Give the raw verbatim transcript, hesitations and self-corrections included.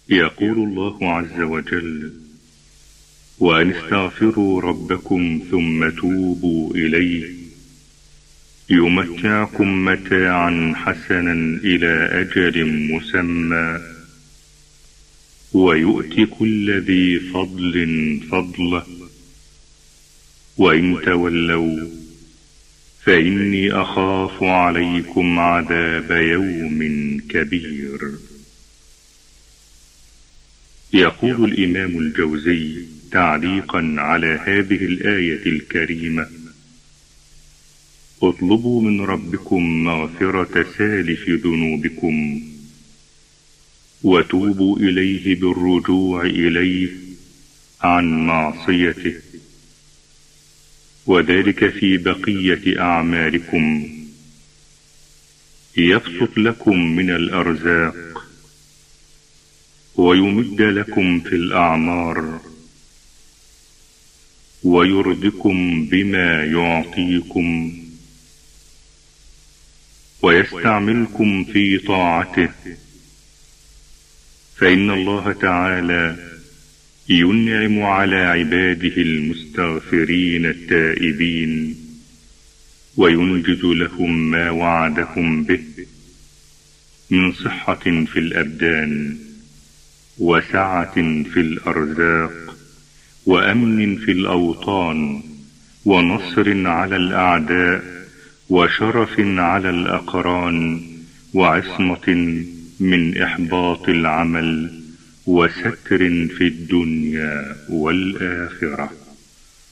يقول الله عز وجل: وأن استغفروا ربكم ثم توبوا إليه يمتعكم متاعا حسنا إلى أجل مسمى ويؤت كل ذي فضل فضله وإن تولوا فإني أخاف عليكم عذاب يوم كبير. يقول الإمام الجوزي تعليقا على هذه الآية الكريمة: اطلبوا من ربكم مغفرة سالف ذنوبكم وتوبوا إليه بالرجوع إليه عن معصيته، وذلك في بقية أعمالكم، يبسط لكم من الأرزاق ويمد لكم في الأعمار ويرزقكم بما يعطيكم ويستعملكم في طاعته، فإن الله تعالى ينعم على عباده المستغفرين التائبين وينجز لهم ما وعدهم به من صحة في الأبدان وسعة في الأرزاق وأمن في الأوطان ونصر على الأعداء وشرف على الأقران وعصمة من إحباط العمل وستر في الدنيا والآخرة.